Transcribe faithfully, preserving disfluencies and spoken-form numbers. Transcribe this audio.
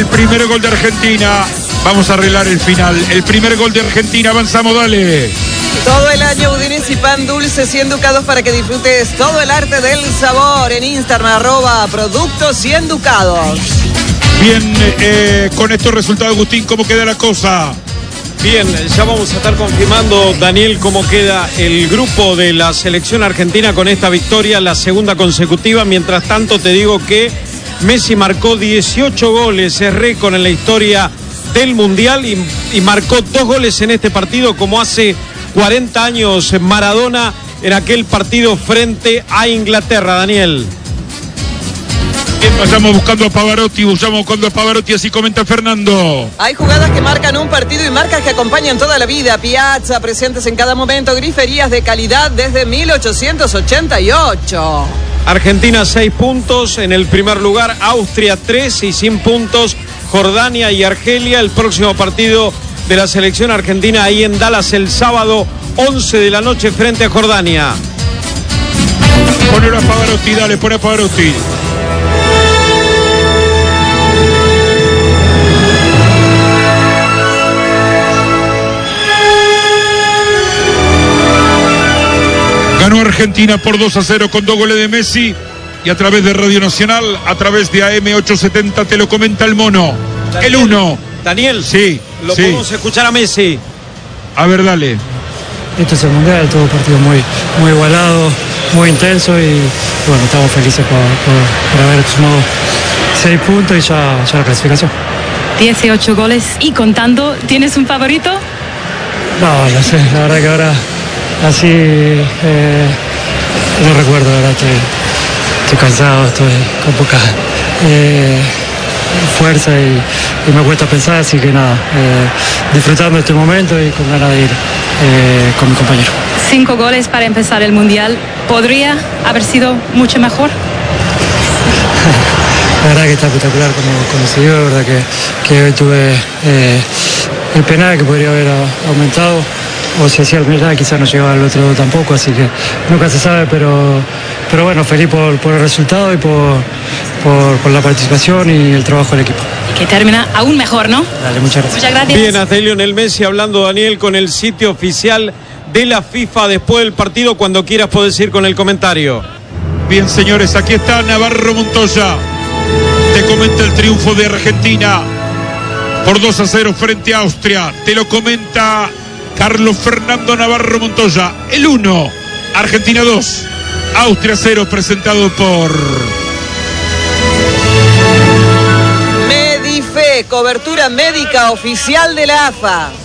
el primer gol de Argentina. Vamos a arreglar el final. El primer gol de Argentina. Avanzamos, dale. Todo el año budines y pan dulce cien ducados para que disfrutes todo el arte del sabor. En Instagram, arroba productos cien ducados. Bien, eh, con estos resultados, Agustín, ¿cómo queda la cosa? Bien, ya vamos a estar confirmando, Daniel, cómo queda el grupo de la selección argentina con esta victoria, la segunda consecutiva. Mientras tanto, te digo que Messi marcó dieciocho goles, es récord en la historia del Mundial y, y marcó dos goles en este partido, como hace cuarenta años Maradona en aquel partido frente a Inglaterra, Daniel. Vayamos buscando a Pavarotti, vayamos buscando a Pavarotti, así comenta Fernando. Hay jugadas que marcan un partido y marcas que acompañan toda la vida. Piazza, presentes en cada momento, griferías de calidad desde mil ochocientos ochenta y ocho. Argentina seis puntos, en el primer lugar Austria tres y sin puntos Jordania y Argelia. El próximo partido de la selección argentina ahí en Dallas el sábado once de la noche frente a Jordania. Ponelo a Pavarotti, dale, pon a Pavarotti. Ganó Argentina por dos a cero con dos goles de Messi. Y a través de Radio Nacional, a través de A M ochocientos setenta, te lo comenta el mono. Daniel, el uno. Daniel, sí, lo sí. podemos escuchar a Messi. A ver, dale. Este es el Mundial, todo partido muy, muy igualado, muy intenso y bueno, estamos felices por, por, por haber sumado seis puntos y ya, ya la clasificación. dieciocho goles y contando, ¿tienes un favorito? No, no sé, la verdad que ahora así eh, no recuerdo, la verdad, estoy, estoy cansado, estoy con poca eh, fuerza y, y me cuesta pensar, así que nada, eh, disfrutando este momento y con ganas de ir eh, con mi compañero. Cinco goles para empezar el Mundial, ¿podría haber sido mucho mejor? La verdad que está espectacular como, como se dio, la verdad que, que hoy tuve eh, el penal que podría haber aumentado, o si hacía el penal quizás no llegaba al otro tampoco, así que nunca se sabe, pero, pero bueno, feliz por, por el resultado y por, por, por la participación y el trabajo del equipo. Y que termina aún mejor, ¿no? Dale, muchas gracias. Muchas gracias. Bien, hasta Lionel Messi hablando, Daniel, con el sitio oficial de la FIFA después del partido. Cuando quieras podés ir con el comentario. Bien, señores, aquí está Navarro Montoya. Te comenta el triunfo de Argentina por dos a cero frente a Austria. Te lo comenta Carlos Fernando Navarro Montoya. El uno, Argentina dos, Austria cero, presentado por Medife, cobertura médica oficial de la A F A.